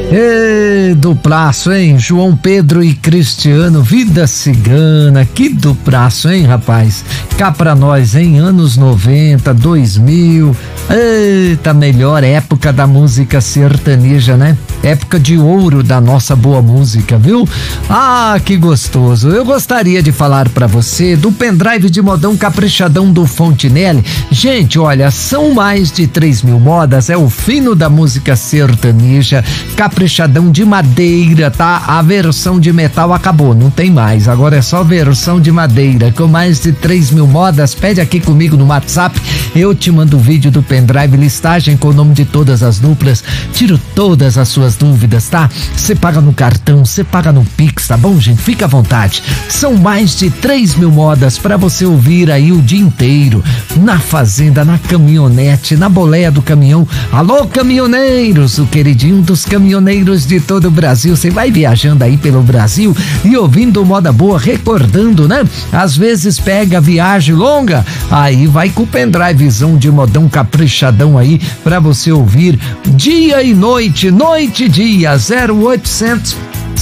Duplaço, hein? João Pedro e Cristiano, Vida Cigana, que duplaço, hein, rapaz? Cá pra nós, hein? Anos 90, 2000, eita, melhor época da música sertaneja, né? Época de ouro da nossa boa música, viu? Ah, que gostoso. Eu gostaria de falar pra você do pendrive de modão caprichadão do Fontinelli. Gente, olha, são mais de 3.000 modas, é o fino da música sertaneja, caprichadão de madeira, tá? A versão de metal acabou, não tem mais, agora é só versão de madeira, com mais de 3.000 modas. Pede aqui comigo no WhatsApp, eu te mando o vídeo do pendrive, listagem com o nome de todas as duplas, tiro todas as suas dúvidas, tá? Você paga no cartão, você paga no Pix, tá bom, gente? Fica à vontade. São mais de 3.000 modas pra você ouvir aí o dia inteiro, na fazenda, na caminhonete, na boleia do caminhão. Alô, caminhoneiros, o queridinho dos caminhoneiros de todo o Brasil. Você vai viajando aí pelo Brasil e ouvindo moda boa, recordando, né? Às vezes pega viagem longa, aí vai com o pendrivezão de modão caprichadão aí pra você ouvir dia e noite, noite e dia. 0800